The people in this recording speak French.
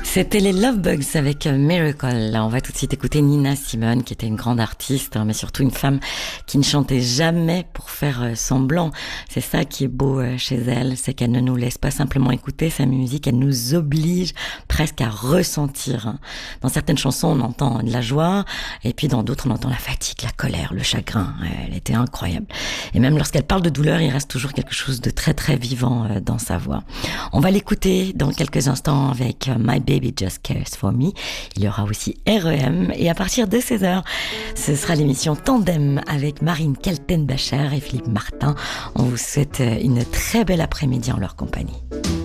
C'était les Lovebugs avec Miracle. Là, on va tout de suite écouter Nina Simone, qui était une grande artiste, mais surtout une femme qui ne chantait jamais pour faire semblant. C'est ça qui est beau chez elle, c'est qu'elle ne nous laisse pas simplement écouter sa musique, elle nous oblige presque à ressentir. Dans certaines chansons, on entend de la joie, et puis dans d'autres, on entend la fatigue, la colère, le chagrin. Elle était incroyable. Et même lorsqu'elle parle de douleur, il reste toujours quelque chose de très très vivant dans sa voix. On va l'écouter dans quelques instants avec My Baby Just Cares For Me. Il y aura aussi REM et à partir de 16h, ce sera l'émission Tandem avec Marine Kaltenbacher et Philippe Martin. On vous souhaite une très belle après-midi en leur compagnie.